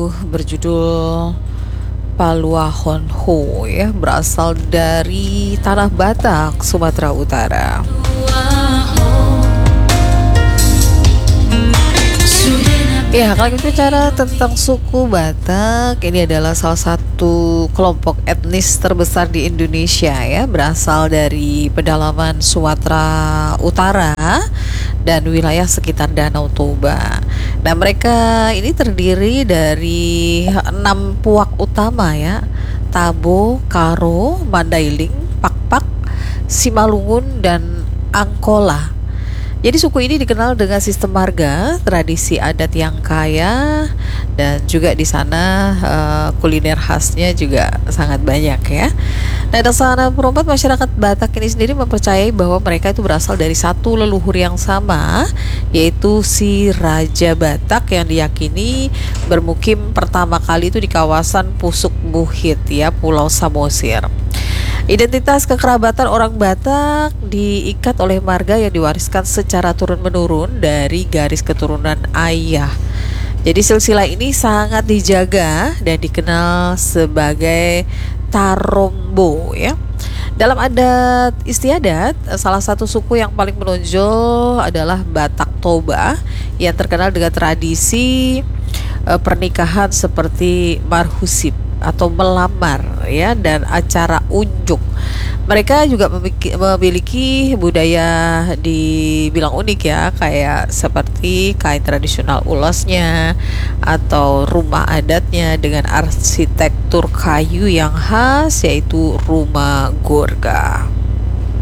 lagu berjudul Paluahonho ya, berasal dari tanah Batak, Sumatera Utara. Ya, kalau kita bicara tentang suku Batak, ini adalah salah satu kelompok etnis terbesar di Indonesia ya, berasal dari pedalaman Sumatera Utara dan wilayah sekitar Danau Toba. Nah, mereka ini terdiri dari 6 puak utama ya: Tabo, Karo, Mandailing, Pakpak, Simalungun, dan Angkola. Jadi suku ini dikenal dengan sistem marga, tradisi adat yang kaya, dan juga di sana kuliner khasnya juga sangat banyak ya. Nah, dasar perempat masyarakat Batak ini sendiri mempercayai bahwa mereka itu berasal dari satu leluhur yang sama, yaitu si Raja Batak yang diyakini bermukim pertama kali itu di kawasan Pusuk Buhit ya, Pulau Samosir. Identitas kekerabatan orang Batak diikat oleh marga yang diwariskan secara turun-menurun dari garis keturunan ayah. Jadi silsilah ini sangat dijaga dan dikenal sebagai Tarombo ya. Dalam adat istiadat, salah satu suku yang paling menonjol adalah Batak Toba yang terkenal dengan tradisi pernikahan seperti marhusib atau melamar ya, dan acara unjuk. Mereka juga memiliki budaya dibilang unik ya, kayak seperti kain tradisional ulosnya atau rumah adatnya dengan arsitektur kayu yang khas, yaitu rumah gorga.